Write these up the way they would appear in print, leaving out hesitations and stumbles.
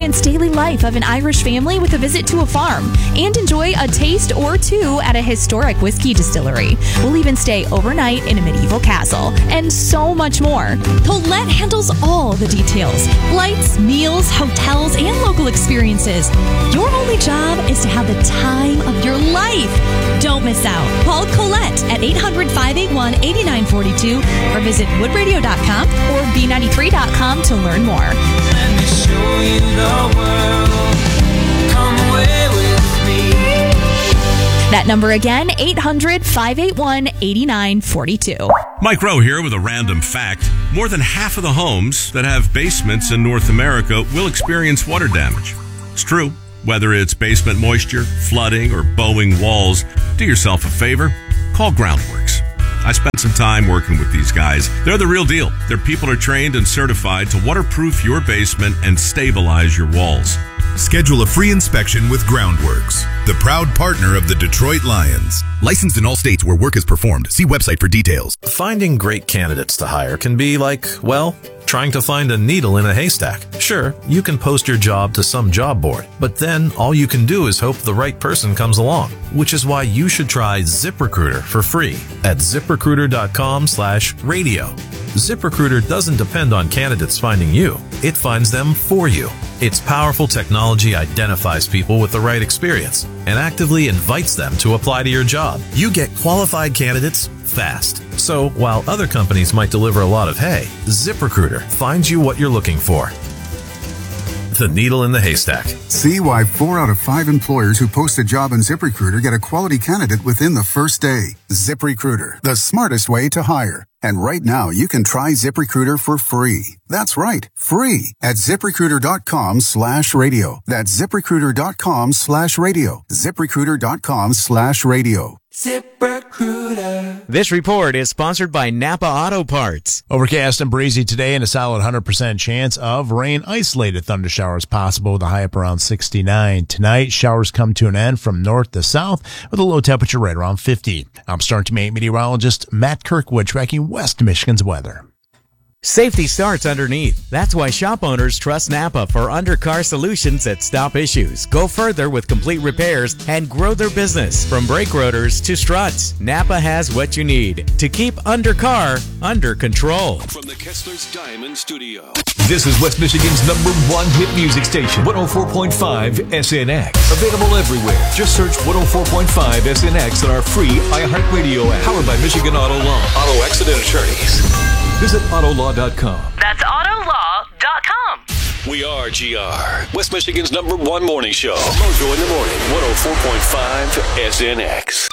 Experience daily life of an Irish family with a visit to a farm and enjoy a taste or two at a historic whiskey distillery. We'll even stay overnight in a medieval castle and so much more. Colette handles all the details: flights, meals, hotels, and local experiences. Your only job is to have the time of your life. Don't miss out. Call Colette at 800-581-8942 or visit woodradio.com or b93.com to learn more. Let me show you the world. Come away with me. That number again, 800-581-8942. Mike Rowe here with a random fact. More than half of the homes that have basements in North America will experience water damage. It's true. Whether it's basement moisture, flooding, or bowing walls, do yourself a favor. Call Groundworks. I spent some time working with these guys. They're the real deal. Their people are trained and certified to waterproof your basement and stabilize your walls. Schedule a free inspection with Groundworks, the proud partner of the Detroit Lions. Licensed in all states where work is performed. See website for details. Finding great candidates to hire can be like, well, trying to find a needle in a haystack. Sure, you can post your job to some job board, but then all you can do is hope the right person comes along, which is why you should try ZipRecruiter for free at ZipRecruiter.com/radio. ZipRecruiter doesn't depend on candidates finding you. It finds them for you. Its powerful technology identifies people with the right experience and actively invites them to apply to your job. You get qualified candidates fast. So while other companies might deliver a lot of hay, ZipRecruiter finds you what you're looking for. The needle in the haystack. See why 4 out of 5 employers who post a job on ZipRecruiter get a quality candidate within the first day. ZipRecruiter, the smartest way to hire. And right now, you can try ZipRecruiter for free. That's right, free at ZipRecruiter.com/radio. That's ZipRecruiter.com/radio. ZipRecruiter.com/radio. ZipRecruiter. This report is sponsored by Napa Auto Parts. Overcast and breezy today and a solid 100% chance of rain. Isolated thunder showers possible with a high up around 69. Tonight, showers come to an end from north to south with a low temperature right around 50. I'm Star Team 8 meteorologist Matt Kirkwood tracking West Michigan's weather. Safety starts underneath. That's why shop owners trust Napa for undercar solutions that stop issues, go further with complete repairs, and grow their business. From brake rotors to struts, Napa has what you need to keep undercar under control. From the Kessler's Diamond Studio. This is West Michigan's #1 hit music station, 104.5 SNX. Available everywhere. Just search 104.5 SNX on our free iHeartRadio app. Powered by Michigan Auto Law. Auto accident attorneys. Visit Autolaw.com. That's Autolaw.com. We are GR, West Michigan's #1 morning show. Mojo in the morning, 104.5 SNX.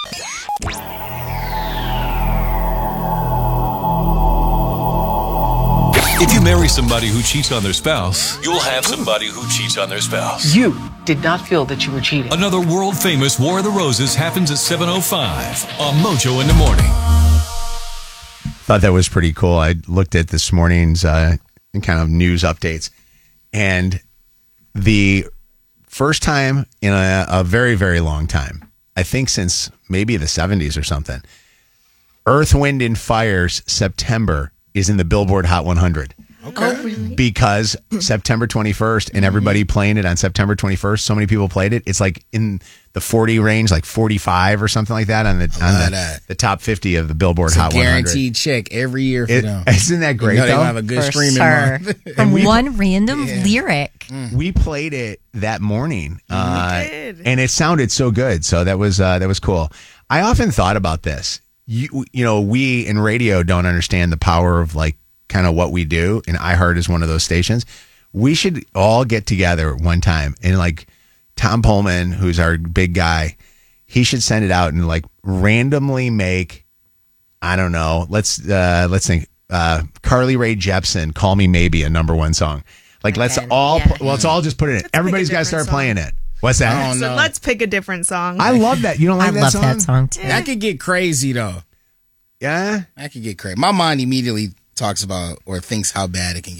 If you marry somebody who cheats on their spouse, you'll have somebody who cheats on their spouse. You did not feel that you were cheating. Another world-famous War of the Roses happens at 7:05 on Mojo in the morning. Thought that was pretty cool. I looked at this morning's kind of news updates, and the first time in a very, very long time, I think since maybe the 70s or something, Earth, Wind, and Fire's September is in the Billboard Hot 100. Okay. Oh, really? Because September 21st and everybody playing it on September 21st, so many people played it. It's like in the 40 range, like 45 or something like that on the top 50 of the Billboard it's Hot 100. Guaranteed check every year for them. Isn't that great? They have a good for streaming sure. month. From one random lyric. We played it that morning, We did. and it sounded so good. So that was cool. I often thought about this. You know, we in radio don't understand the power of like kind of what we do, and iHeart is one of those stations. We should all get together one time, and like Tom Pullman, who's our big guy, he should send it out and like randomly make, I don't know, let's think, Carly Rae Jepsen, "Call Me Maybe," a #1 song. Like let's all just put it in. Everybody's got to start playing it. What's that? I don't know. So let's pick a different song. I love that. You don't like that song? I love that song too. That could get crazy though. Yeah? That could get crazy. My mind immediately talks about or thinks how bad it can get.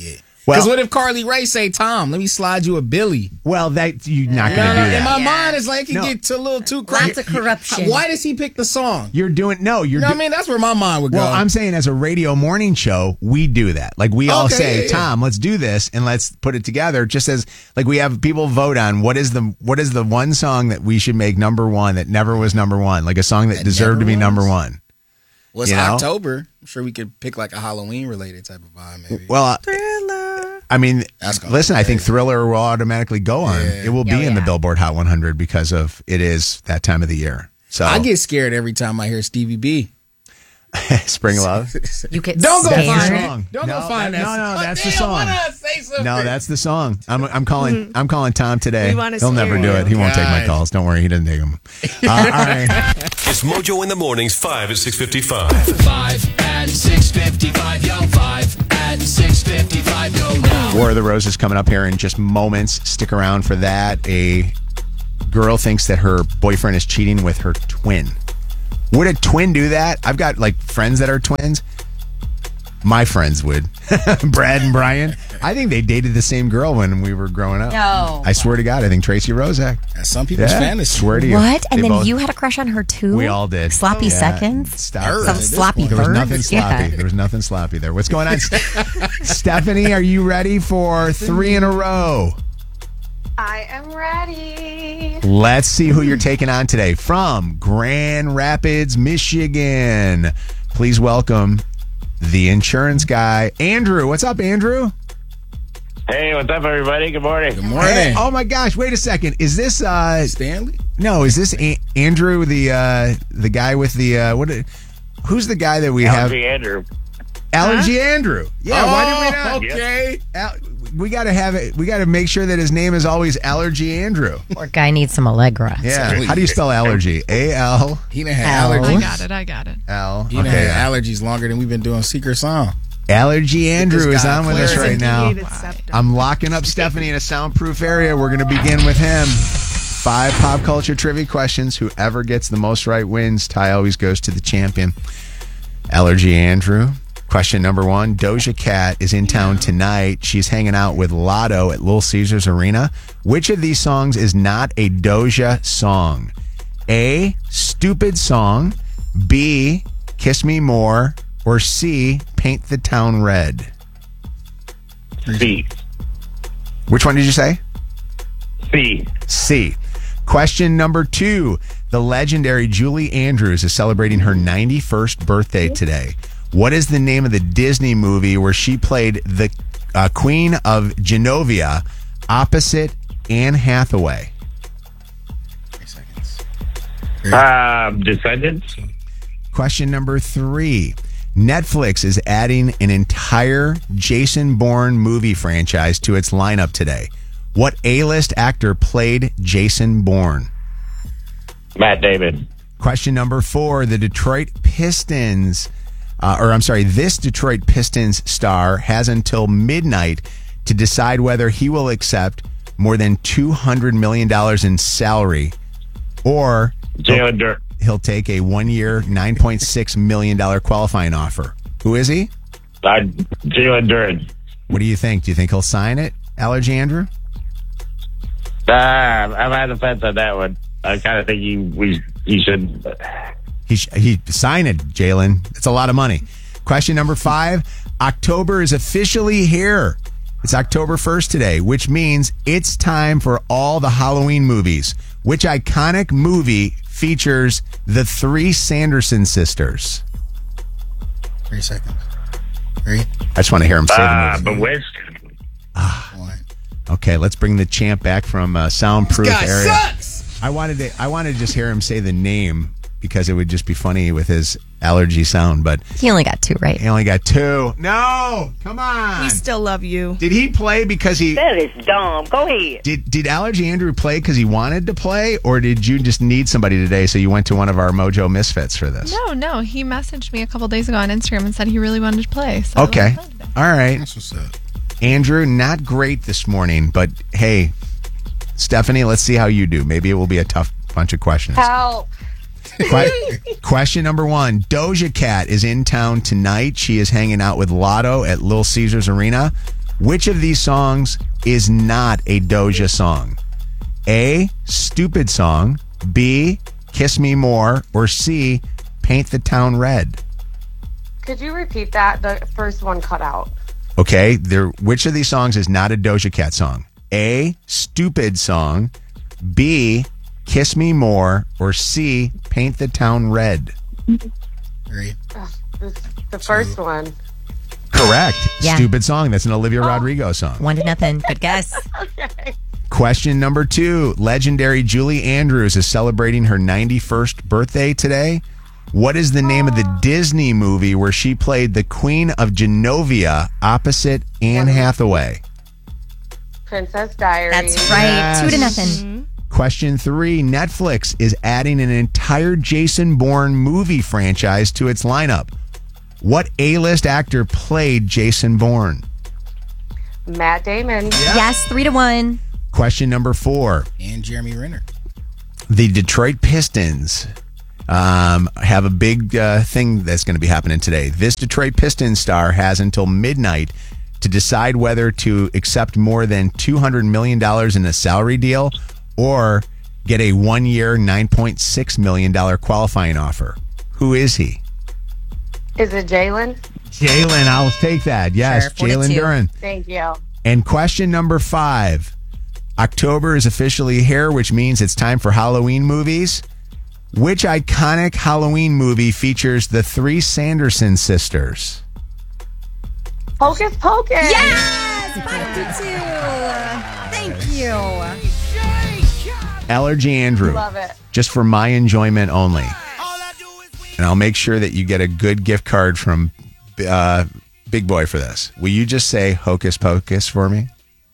Because what if Carly Rae say, Tom, let me slide you a Billy? Well, that you're not going to do that. In my mind, it's like it can get a little too crazy. Lots of corruption. Why does he pick the song? You're doing what I mean? That's where my mind would go. Well, I'm saying as a radio morning show, we do that. Like we all say, Tom, let's do this and let's put it together. Just as like we have people vote on what is the one song that we should make number one that never was number one, like a song that deserved to be number one. Well, it's October. I'm sure we could pick like a Halloween related type of vibe, maybe. Well, I mean, listen, I think Thriller will automatically go on. It will be in the Billboard Hot 100 because of it is that time of the year. So I get scared every time I hear Stevie B. Spring Love. You get Don't go scared. find it. Don't go find that. No, that's the song. Why not say something? No, that's the song. I'm calling Tom today. We wanna He'll never do it. He won't take my calls. Don't worry, he doesn't take them. All right. It's Mojo in the Mornings, 5 at 6:55. 5 at 6:55, yo, 5 at 6:55, go now. War of the Roses coming up here in just moments. Stick around for that. A girl thinks that her boyfriend is cheating with her twin. Would a twin do that? I've got like friends that are twins. My friends would. Brad and Brian. I think they dated the same girl when we were growing up. No. I swear to God, I think Tracy Rozak. That's some people's fantasy. Swear to you. What? And They then both- you had a crush on her too? We all did. Sloppy seconds? Stop. Some sloppy There was birds? nothing sloppy. Yeah. There was nothing sloppy there. What's going on? Stephanie, are you ready for 3 in a row? I am ready. Let's see who you're taking on today from Grand Rapids, Michigan. Please welcome the insurance guy, Andrew. What's up, Andrew? Hey, what's up, everybody? Good morning. Good Hey, oh my gosh! Wait a second. Is this Stanley? No, is this Andrew, the guy with the who's the guy that we have? Andrew. Allergy Andrew. Yeah. Why did we not? Okay. We got to have it. We got to make sure that his name is always Allergy Andrew. Poor guy needs some Allegra. Yeah. How do you spell allergy? A-L. He didn't have L. allergies. I got it. L. He didn't have allergies longer than we've been doing Secret Song. Allergy Andrew This is guy on with us clears right now. I'm locking up Stephanie in a soundproof area. We're going to begin with him. 5 pop culture trivia questions. Whoever gets the most right wins. Tie always goes to the champion. Allergy Andrew. Question number 1. Doja Cat is in town tonight. She's hanging out with Lotto at Little Caesars Arena. Which of these songs is not a Doja song? A, Stupid Song. B, Kiss Me More. Or C, Paint the Town Red. C. Which one did you say? C. C. Question number 2. The legendary Julie Andrews is celebrating her 91st birthday today. What is the name of the Disney movie where she played the Queen of Genovia opposite Anne Hathaway? 3 seconds. Descendants. Question number 3. Netflix is adding an entire Jason Bourne movie franchise to its lineup today. What A-list actor played Jason Bourne? Matt Damon. Question number 4. The Detroit Pistons, this Detroit Pistons star has until midnight to decide whether he will accept more than $200 million in salary or Jalen Durden. he'll take a 1-year, $9.6 million qualifying offer. Who is he? Jalen Durden. What do you think? Do you think he'll sign it, Allergy Andrew? I'm on the fence on that one. I kind of think he should. He sign it, Jalen. It's a lot of money. Question number 5. October is officially here. It's October 1st today, which means it's time for all the Halloween movies. Which iconic movie features the 3 Sanderson sisters? 3 seconds. 3. I just want to hear him say the movie. Bewitched. Okay, let's bring the champ back from soundproof This guy area. sucks! I wanted to just hear him say the name because it would just be funny with his allergy sound, but He only got 2 right. he only got 2. No, come on. We still love you. Did he play because he That is dumb. Go ahead. did Allergy Andrew play because he wanted to play, or did you just need somebody today so you went to one of our Mojo Misfits for this? No. He messaged me a couple days ago on Instagram and said he really wanted to play. So Okay. All right. That's what's up. Andrew, not great this morning, but hey, Stephanie, let's see how you do. Maybe it will be a tough bunch of questions. Help. Question number 1. Doja Cat is in town tonight. She is hanging out with Lotto at Little Caesars Arena. Which of these songs is not a Doja song? A, Stupid Song, B, Kiss Me More, or C, Paint the Town Red? Could you repeat that? The first one cut out. Okay, which of these songs is not a Doja Cat song? A, Stupid Song, B, Kiss Me More, or C, Paint the Town Red? 3. The first one. Correct. Yeah. Stupid Song. That's an Olivia Rodrigo song. 1-0. Good guess. Okay. Question number 2. Legendary Julie Andrews is celebrating her 91st birthday today. What is the name of the Disney movie where she played the Queen of Genovia opposite Anne Hathaway? Princess Diaries. That's right. Yes. 2-0. Question 3. Netflix is adding an entire Jason Bourne movie franchise to its lineup. What A-list actor played Jason Bourne? Matt Damon. Yes, 3-1. Question number 4. And Jeremy Renner. The Detroit Pistons have a big thing that's going to be happening today. This Detroit Pistons star has until midnight to decide whether to accept more than $200 million in a salary deal or get a 1-year, $9.6 million qualifying offer. Who is he? Is it Jalen? Jalen, I'll take that. Yes, Sure, Jalen 42. Duren. Thank you. And question number 5. October is officially here, which means it's time for Halloween movies. Which iconic Halloween movie features the 3 Sanderson sisters? Hocus Pocus. Yes! 5-2. Thank you. Allergy Andrew. Love it. Just for my enjoyment only. And I'll make sure that you get a good gift card from Big Boy for this. Will you just say Hocus Pocus for me?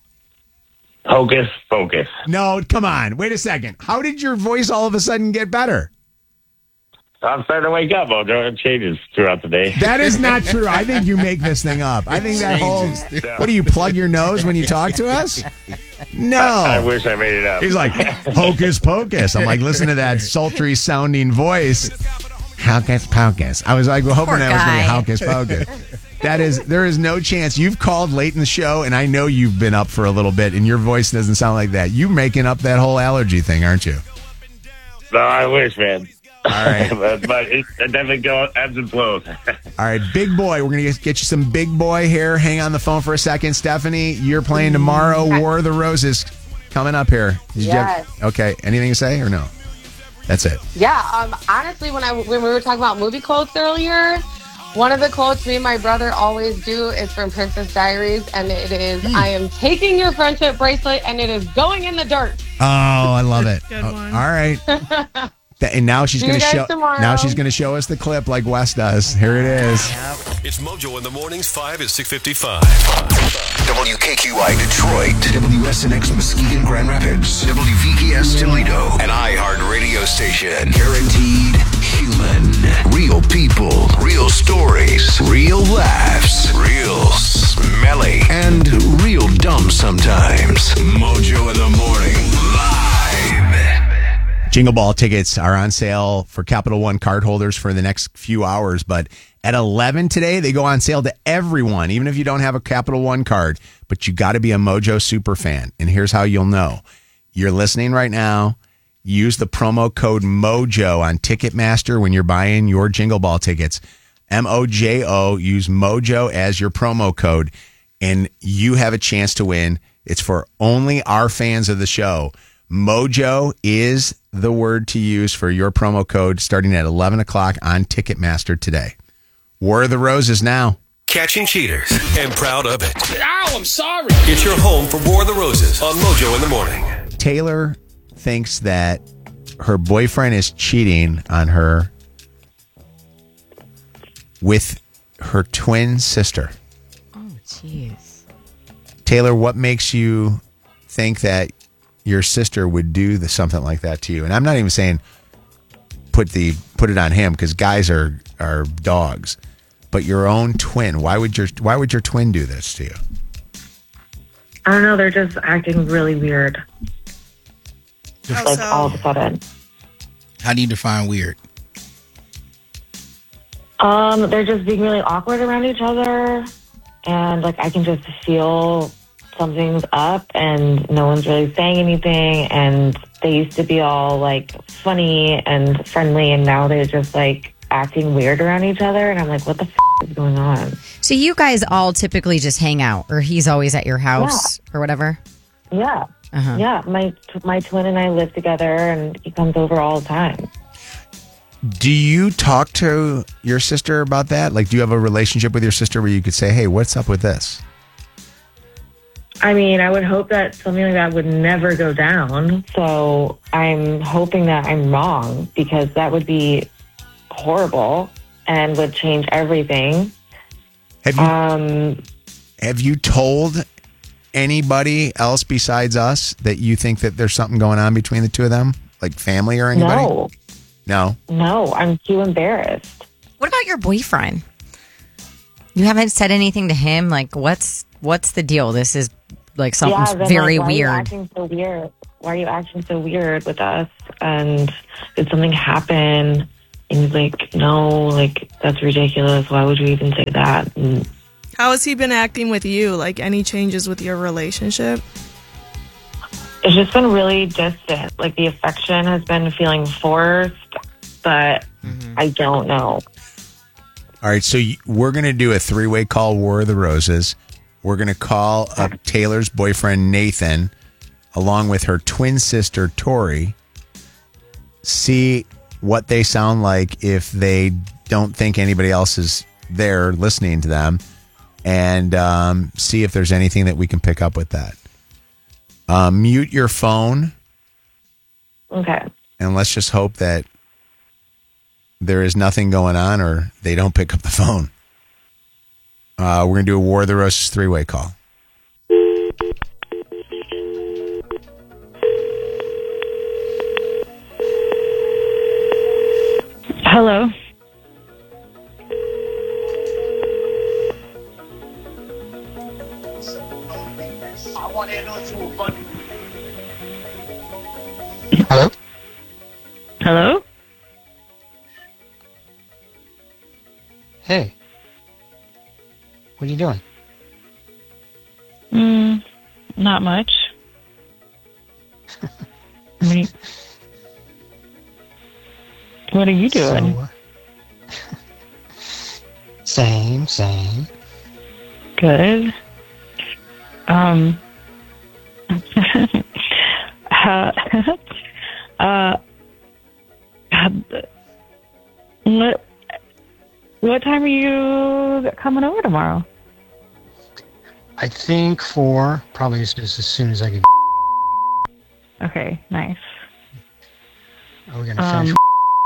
Hocus Pocus. No, come on. Wait a second. How did your voice all of a sudden get better? I'm starting to wake up, Mojo. It changes throughout the day. That is not true. I think you make this thing up. I think that whole... What do you, plug your nose when you talk to us? No. I wish I made it up. He's like, Hocus Pocus. I'm like, listen to that sultry sounding voice. Hocus Pocus. I was like, hoping that was going to be Hocus Pocus. There is no chance. You've called late in the show, and I know you've been up for a little bit, and your voice doesn't sound like that. You're making up that whole allergy thing, aren't you? No, I wish, man. All right. but it definitely goes ebbs and flows. All right, Big Boy. We're going to get you some Big Boy here. Hang on the phone for a second. Stephanie, you're playing tomorrow. War of the Roses coming up here. Yes. Okay. Anything to say or no? That's it. Yeah. Honestly, when we were talking about movie quotes earlier, one of the quotes me and my brother always do is from Princess Diaries, and it is, I am taking your friendship bracelet, and it is going in the dirt. Oh, I love it. Good one. All right. And now she's going to show. Now she's going to show us the clip like Wes does. Here it is. It's Mojo in the mornings, 5 at 6:55. WKQI Detroit, WSNX Muskegon Grand Rapids, WVES Toledo, an iHeart radio station. Guaranteed human. Real people, real stories, real laughs, real smelly, and real dumb sometimes. Mojo in the morning, live. Jingle Ball tickets are on sale for Capital One card holders for the next few hours, but at 11 today, they go on sale to everyone, even if you don't have a Capital One card, but you got to be a Mojo super fan. And here's how you'll know. You're listening right now. Use the promo code MOJO on Ticketmaster when you're buying your Jingle Ball tickets. MOJO. Use Mojo as your promo code, and you have a chance to win. It's for only our fans of the show. Mojo is the word to use for your promo code starting at 11 o'clock on Ticketmaster today. War of the Roses now. Catching cheaters and proud of it. Ow, I'm sorry. It's your home for War of the Roses on Mojo in the morning. Taylor thinks that her boyfriend is cheating on her with her twin sister. Oh, jeez. Taylor, what makes you think that your sister would do something like that to you? And I'm not even saying put it on him, because guys are dogs. But your own twin, why would your twin do this to you? I don't know. They're just acting really weird. All of a sudden. How do you define weird? They're just being really awkward around each other. and like I can just feel something's up, and no one's really saying anything. And they used to be all like funny and friendly, and now they're just like acting weird around each other. And I'm like, what the is going on? So you guys all typically just hang out, or he's always at your house or whatever? Yeah. Uh-huh. Yeah. My twin and I live together, and he comes over all the time. Do you talk to your sister about that? Like, do you have a relationship with your sister where you could say, hey, what's up with this? I mean, I would hope that something like that would never go down. So I'm hoping that I'm wrong, because that would be horrible and would change everything. Have you told anybody else besides us that you think that there's something going on between the two of them? Like family or anybody? No, I'm too embarrassed. What about your boyfriend? You haven't said anything to him? Like, what's the deal? This is like something's very weird. Why are you acting so weird? Why are you acting so weird with us? And did something happen? And he's like, no, like, that's ridiculous. Why would you even say that? And how has he been acting with you? Like, any changes with your relationship? it's just been really distant. Like, the affection has been feeling forced, but I don't know. All right, so we're going to do a three-way call, War of the Roses. We're going to call up Taylor's boyfriend, Nathan, along with her twin sister, Tori, see what they sound like if they don't think anybody else is there listening to them, and see if there's anything that we can pick up with that. Mute your phone. Okay. And let's just hope that there is nothing going on or they don't pick up the phone. We're going to do a War of the Roses three-way call. Hello. Hello? Hello? Hey. What are you doing? Not much. What are you doing? Same. Good. What time are you coming over tomorrow? I think 4, probably as soon as I can. Okay, nice. Are we going to finish?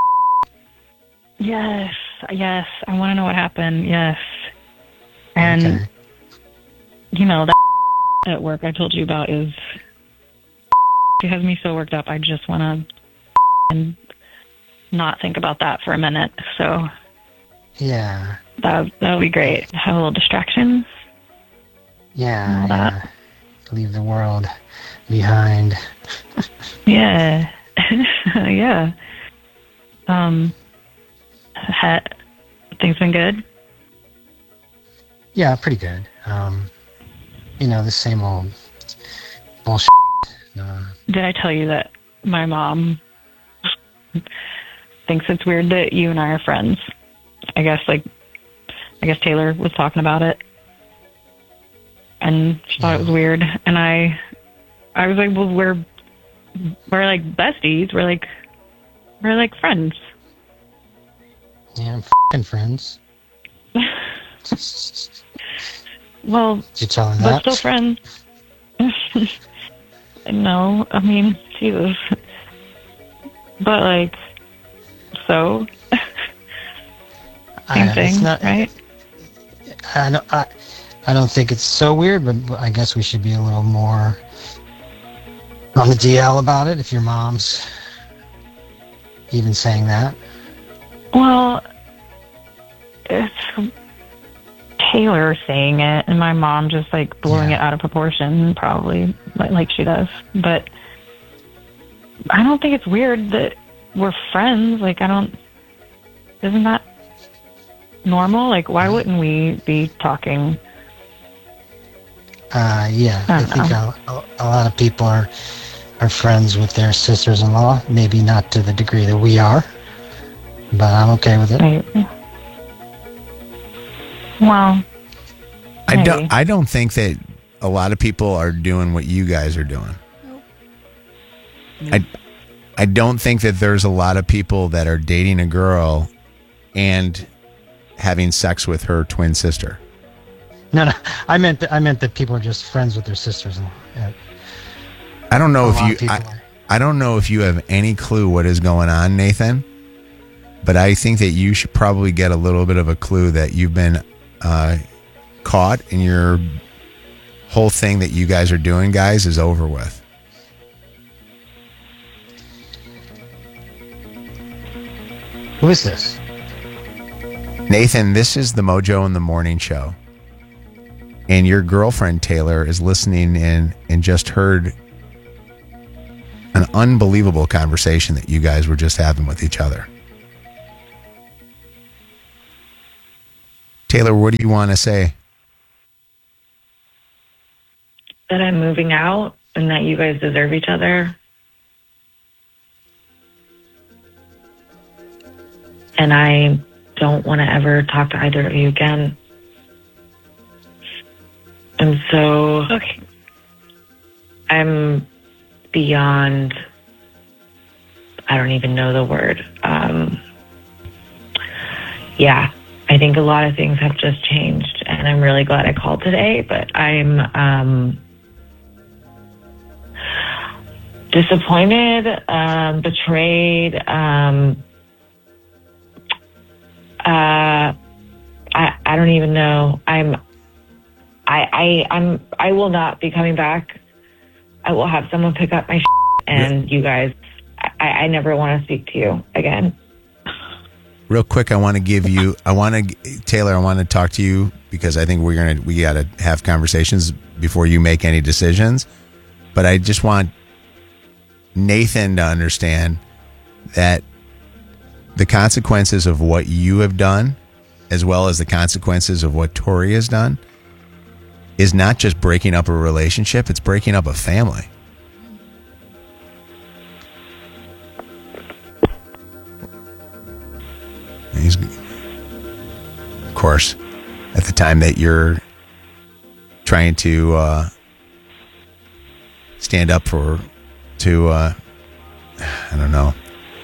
Yes. I want to know what happened. Yes. And, you know, that at work I told you about is... It has me so worked up. I just want to not think about that for a minute. So... Yeah. That would be great. Have a little distraction. Yeah. Leave the world behind. Yeah. Yeah. Things been good? Yeah, pretty good. You know, the same old bullshit. Did I tell you that my mom thinks it's weird that you and I are friends? I guess Taylor was talking about it, and she thought it was weird. And I was like, well, we're like besties. We're like friends. Yeah, I'm f***ing friends. Well, did you tell her but that? still friends. No, I mean, Jesus. But like, so. Same thing, right? I don't think it's so weird, but I guess we should be a little more on the DL about it if your mom's even saying that. Well, it's Taylor saying it, and my mom just like blowing it out of proportion, probably like she does. But I don't think it's weird that we're friends. Like, isn't that normal? Like, why wouldn't we be talking Yeah, I think a lot of people are friends with their sisters-in-law. Maybe not to the degree that we are, but I'm okay with it. Right. Well, I don't think that a lot of people are doing what you guys are doing. I don't think that there's a lot of people that are dating a girl and having sex with her twin sister. No, I meant that people are just friends with their sisters-in-law. Yeah. I don't know I don't know if you have any clue what is going on, Nathan, but I think that you should probably get a little bit of a clue that you've been caught, and your whole thing that you guys are doing, guys, is over with. Who is this? Nathan, this is the Mojo in the Morning Show. And your girlfriend, Taylor, is listening in and just heard an unbelievable conversation that you guys were just having with each other. Taylor, what do you want to say? That I'm moving out and that you guys deserve each other. And I don't want to ever talk to either of you again. And so I'm beyond, I don't even know the word. Yeah, I think a lot of things have just changed, and I'm really glad I called today, but I'm disappointed, betrayed. I don't even know. I will not be coming back. I will have someone pick up my and you guys, I never want to speak to you again. Real quick, Taylor, I want to talk to you because I think we got to have conversations before you make any decisions. But I just want Nathan to understand that the consequences of what you have done, as well as the consequences of what Tori has done, is not just breaking up a relationship, it's breaking up a family. Of course, at the time that you're trying to stand up I don't know.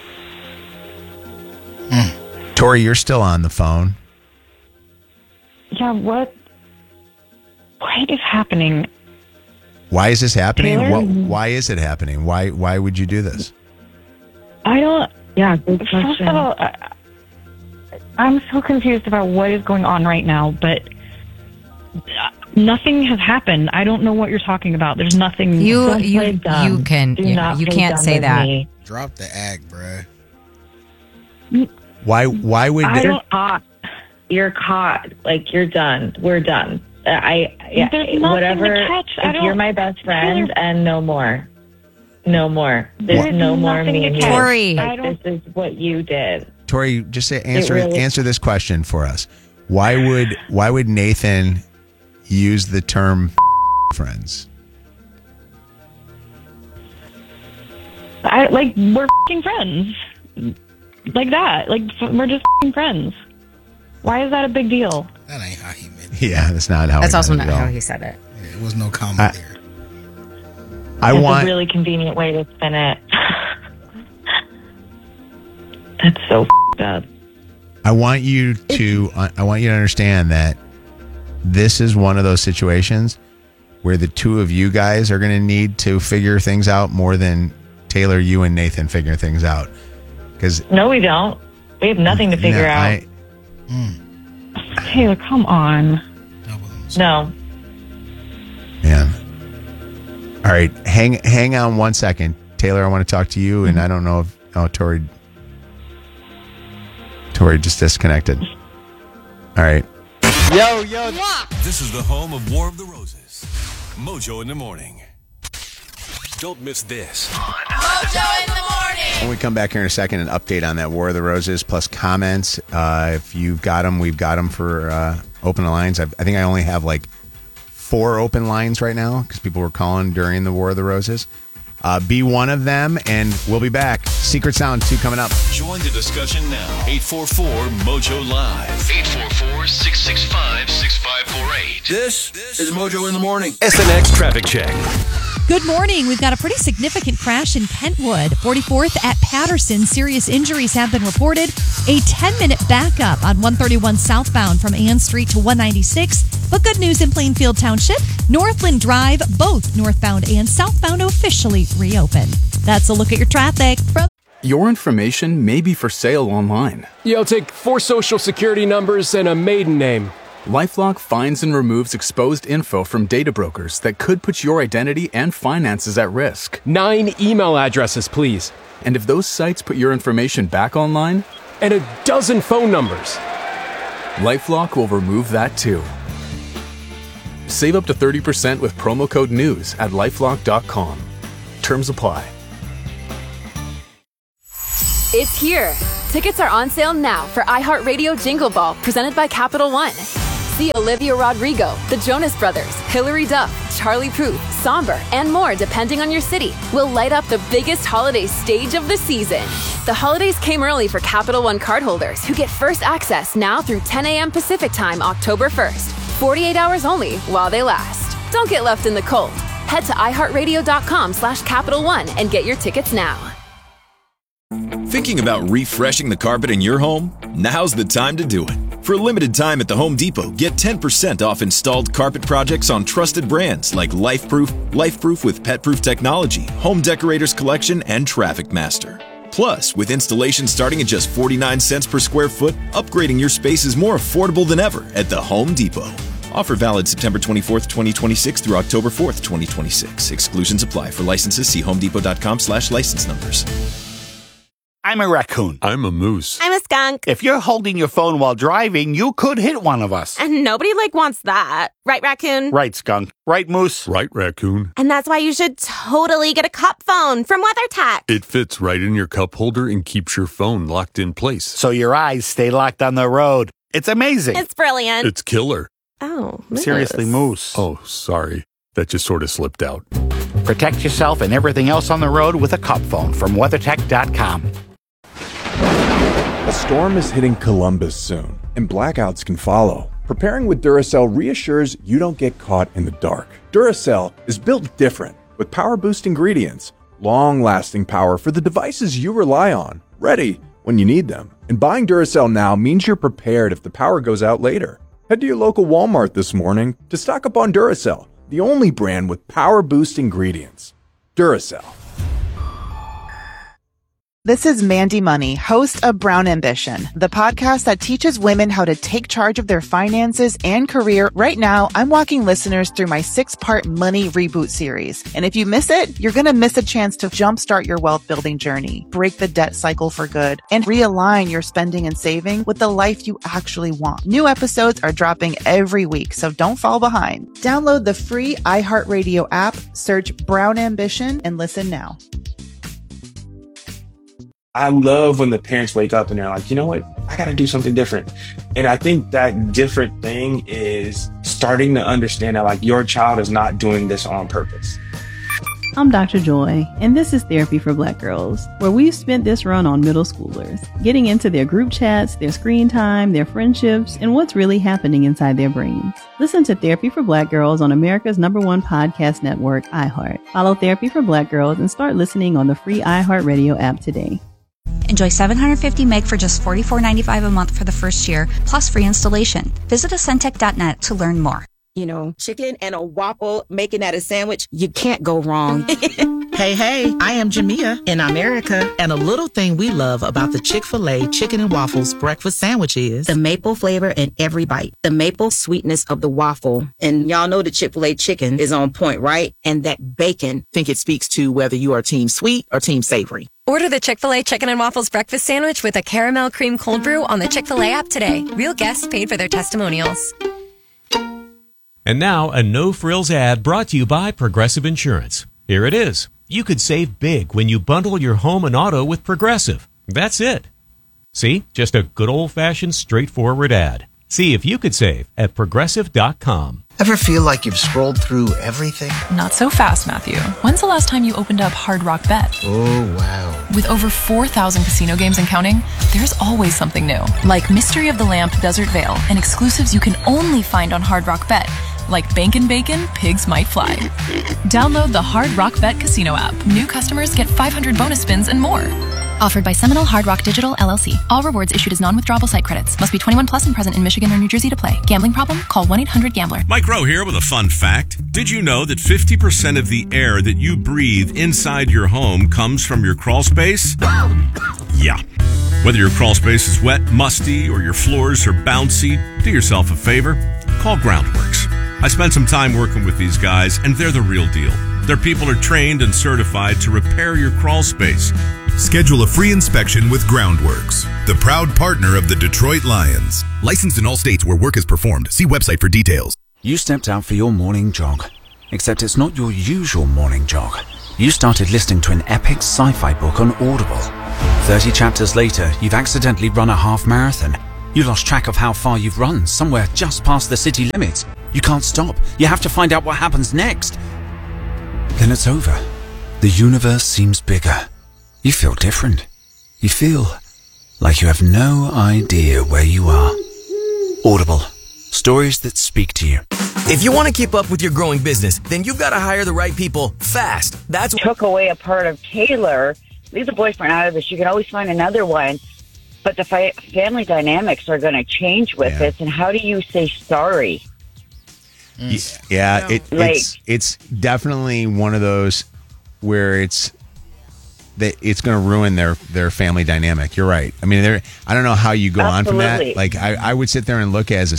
Tori, you're still on the phone. Yeah, what is happening? Why is this happening? Taylor? Why is it happening? Why would you do this? I don't. Yeah, good question. First of all, I'm so confused about what is going on right now, but nothing has happened. I don't know what you're talking about. There's nothing. You can't say that. Me. Drop the act, bruh. Why would I don't? You're caught. Like, you're done. We're done. Whatever. To catch. You're my best friend, and no more. No more. There's no more me and you. Tori, this is what you did. Tori, just answer this question for us. Why would Nathan use the term friends? We're f***ing friends. Like that. Like, we're just f***ing friends. Why is that a big deal? That ain't how he meant it. Yeah, that's not how. That's also not how he said it. Yeah, it was no comment there. It's a really convenient way to spin it. That's so f***ed up. I want you to understand that this is one of those situations where the two of you guys are going to need to figure things out more than Taylor, you and Nathan figure things out. No, we don't. We have nothing to figure out. Taylor, come on. No. Man. All right, hang on 1 second. Taylor, I want to talk to you, and I don't know if Tori just disconnected. All right. Yo. This is the home of War of the Roses. Mojo in the Morning. Don't miss this. Mojo in the Morning. When we come back here in a second, an update on that War of the Roses plus comments. If you've got them, we've got them for open the lines. I think I only have like 4 open lines right now because people were calling during the War of the Roses. Be one of them, and we'll be back. Secret Sound 2 coming up. Join the discussion now. 844-MOJO-LIVE. 844-665-6548. This is Mojo in the Morning. SNX Traffic Check. Good morning. We've got a pretty significant crash in Kentwood. 44th at Patterson. Serious injuries have been reported. A 10-minute backup on 131 southbound from Ann Street to 196. But good news in Plainfield Township. Northland Drive, both northbound and southbound officially reopened. That's a look at your traffic. Your information may be for sale online. Yeah, I'll take 4 social security numbers and a maiden name. LifeLock finds and removes exposed info from data brokers that could put your identity and finances at risk. 9 email addresses, please. And if those sites put your information back online? And a dozen phone numbers. LifeLock will remove that too. Save up to 30% with promo code NEWS at LifeLock.com. Terms apply. It's here. Tickets are on sale now for iHeartRadio Jingle Ball, presented by Capital One. See Olivia Rodrigo, the Jonas Brothers, Hilary Duff, Charlie Puth, Somber, and more depending on your city. Will light up the biggest holiday stage of the season. The holidays came early for Capital One cardholders who get first access now through 10 a.m. Pacific Time, October 1st. 48 hours only while they last. Don't get left in the cold. Head to iHeartRadio.com/Capital One and get your tickets now. Thinking about refreshing the carpet in your home? Now's the time to do it. For a limited time at the Home Depot, get 10% off installed carpet projects on trusted brands like LifeProof with pet-proof technology, Home Decorators Collection, and Traffic Master. Plus, with installation starting at just 49 cents per square foot, upgrading your space is more affordable than ever at the Home Depot. Offer valid September 24th, 2026 through October 4th, 2026. Exclusions apply. For licenses, see homedepot.com/license numbers. I'm a raccoon. I'm a moose. I'm a skunk. If you're holding your phone while driving, you could hit one of us. And nobody wants that. Right, raccoon? Right, skunk. Right, moose? Right, raccoon. And that's why you should totally get a cup phone from WeatherTech. It fits right in your cup holder and keeps your phone locked in place. So your eyes stay locked on the road. It's amazing. It's brilliant. It's killer. Oh, moose. Seriously, moose. Oh, sorry. That just sort of slipped out. Protect yourself and everything else on the road with a cup phone from WeatherTech.com. A storm is hitting Columbus soon, and blackouts can follow. Preparing with Duracell reassures you don't get caught in the dark. Duracell is built different, with power-boost ingredients, long-lasting power for the devices you rely on, ready when you need them. And buying Duracell now means you're prepared if the power goes out later. Head to your local Walmart this morning to stock up on Duracell, the only brand with power-boost ingredients. Duracell. This is Mandy Money, host of Brown Ambition, the podcast that teaches women how to take charge of their finances and career. Right now, I'm walking listeners through my 6-part Money Reboot series. And if you miss it, you're going to miss a chance to jumpstart your wealth building journey, break the debt cycle for good, and realign your spending and saving with the life you actually want. New episodes are dropping every week, so don't fall behind. Download the free iHeartRadio app, search Brown Ambition, and listen now. I love when the parents wake up and they're like, you know what? I got to do something different. And I think that different thing is starting to understand that like your child is not doing this on purpose. I'm Dr. Joy, and this is Therapy for Black Girls, where we've spent this run on middle schoolers, getting into their group chats, their screen time, their friendships, and what's really happening inside their brains. Listen to Therapy for Black Girls on America's #1 podcast network, iHeart. Follow Therapy for Black Girls and start listening on the free iHeartRadio app today. Enjoy 750 meg for just $44.95 a month for the first year, plus free installation. Visit Ascentec.net to learn more. You know, chicken and a waffle, making that a sandwich, you can't go wrong. Hey, I am Jamia in America, and a little thing we love about the Chick-fil-A Chicken and Waffles breakfast sandwich is the maple flavor in every bite, the maple sweetness of the waffle. And y'all know the Chick-fil-A chicken is on point, right? And that bacon. I think it speaks to whether you are team sweet or team savory. Order the Chick-fil-A Chicken and Waffles breakfast sandwich with a caramel cream cold brew on the Chick-fil-A app today. Real guests paid for their testimonials. And now, a no-frills ad brought to you by Progressive Insurance. Here it is. You could save big when you bundle your home and auto with Progressive. That's it. See? Just a good old-fashioned, straightforward ad. See if you could save at Progressive.com. Ever feel like you've scrolled through everything? Not so fast, Matthew. When's the last time you opened up Hard Rock Bet? Oh, wow. With over 4,000 casino games and counting, there's always something new. Like Mystery of the Lamp Desert Vale and exclusives you can only find on Hard Rock Bet. Like Bankin' Bacon, Pigs Might Fly. Download the Hard Rock Bet Casino app. New customers get 500 bonus spins and more. Offered by Seminole Hard Rock Digital, LLC. All rewards issued as non-withdrawable site credits. Must be 21 plus and present in Michigan or New Jersey to play. Gambling problem? Call 1-800-GAMBLER. Mike Rowe here with a fun fact. Did you know that 50% of the air that you breathe inside your home comes from your crawl space? Yeah. Whether your crawl space is wet, musty, or your floors are bouncy, do yourself a favor. Call Groundworks. I spent some time working with these guys, and they're the real deal. Their people are trained and certified to repair your crawl space. Schedule a free inspection with Groundworks, the proud partner of the Detroit Lions. Licensed in all states where work is performed. See website for details. You stepped out for your morning jog, except it's not your usual morning jog. You started listening to an epic sci-fi book on Audible. 30 chapters later, you've accidentally run a half marathon. You lost track of how far you've run, somewhere just past the city limits. You can't stop. You have to find out what happens next. Then it's over. The universe seems bigger. You feel different. You feel like you have no idea where you are. Audible. Stories that speak to you. If you want to keep up with your growing business, then you've got to hire the right people fast. That's took away a part of Taylor. Leave the boyfriend out of this. You can always find another one. But the family dynamics are going to change with this. And how do you say sorry? Yeah, it's definitely one of those where it's going to ruin their family dynamic. You're right. I mean, I don't know how you go on from that. Like I would sit there and look as a